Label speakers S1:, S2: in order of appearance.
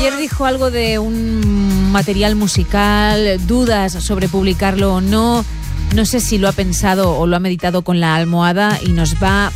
S1: ayer dijo algo de un material musical, dudas sobre publicarlo o no. No sé si lo ha pensado o lo ha meditado con la almohada y nos va